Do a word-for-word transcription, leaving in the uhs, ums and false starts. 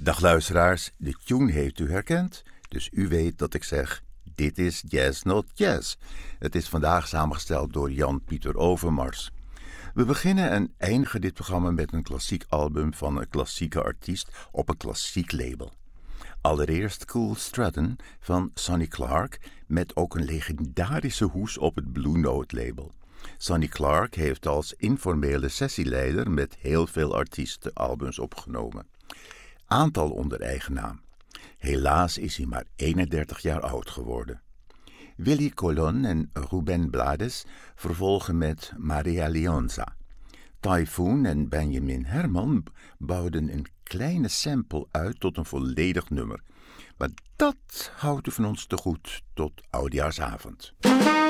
Dag luisteraars, de tune heeft u herkend, dus u weet dat ik zeg, dit is Jazz Not Jazz. Het is vandaag samengesteld door Jan-Pieter Overmars. We beginnen en eindigen dit programma met een klassiek album van een klassieke artiest op een klassiek label. Allereerst Cool Stratton van Sonny Clark, met ook een legendarische hoes op het Blue Note label. Sonny Clark heeft als informele sessieleider met heel veel artiesten albums opgenomen. Aantal onder eigen naam. Helaas is hij maar eenendertig jaar oud geworden. Willy Colon en Rubén Blades vervolgen met Maria Leonza. Typhoon en Benjamin Herman bouwden een kleine sample uit tot een volledig nummer. Maar dat houdt u van ons te goed tot oudjaarsavond.